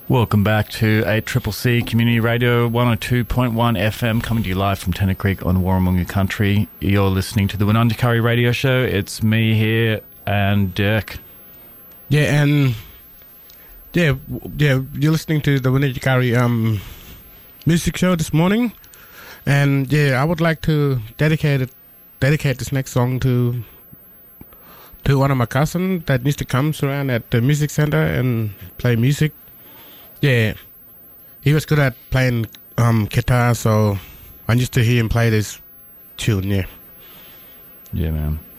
Welcome back to 8CCC Community Radio 102.1 FM, coming to you live from Tennant Creek on Warramunga Country. You're listening to the Winundakari Radio Show. It's me here and Dirk. Yeah, and you're listening to the Winundakari music show this morning. And I would like to dedicate this next song to one of my cousins that used to come around at the music center and play music. Yeah, he was good at playing guitar, so I used to hear him play this tune. Yeah, man.